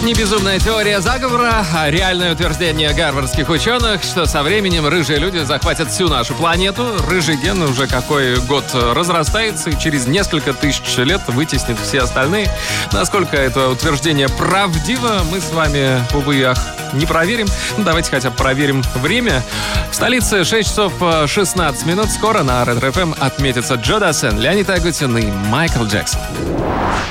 Не безумная теория заговора, а реальное утверждение гарвардских ученых, что со временем рыжие люди захватят всю нашу планету. Рыжий ген уже какой год разрастается и через несколько тысяч лет вытеснит все остальные. Насколько это утверждение правдиво, мы с вами, увы, ах, не проверим. Давайте хотя бы проверим время. В столице 6 часов 16 минут. Скоро на Ретро ФМ отметится Джо Дассен, Леонид Агутин и Майкл Джексон.